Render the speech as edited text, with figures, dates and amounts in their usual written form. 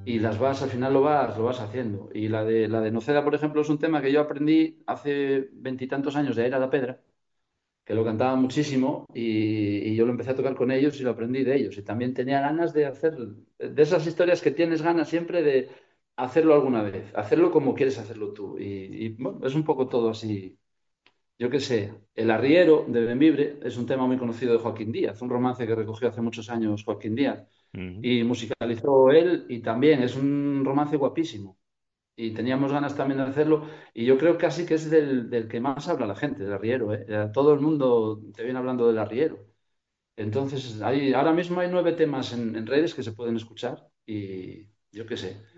y las vas, al final lo vas haciendo. Y la de Noceda, por ejemplo, es un tema que yo aprendí hace veintitantos años de Aira da Pedra, que lo cantaba muchísimo y yo lo empecé a tocar con ellos y lo aprendí de ellos. Y también tenía ganas de hacer, de esas historias que tienes ganas siempre de hacerlo alguna vez, hacerlo como quieres hacerlo tú. Bueno, es un poco todo así. Yo qué sé, El arriero de Bembibre es un tema muy conocido de Joaquín Díaz, un romance que recogió hace muchos años Joaquín Díaz Ujú. y musicalizó él y también es un romance guapísimo y teníamos ganas también de hacerlo y yo creo casi que es del que más habla la gente, del arriero, ¿eh? Todo el mundo te viene hablando del arriero. Entonces, ahora mismo hay 9 temas en redes que se pueden escuchar y yo qué sé.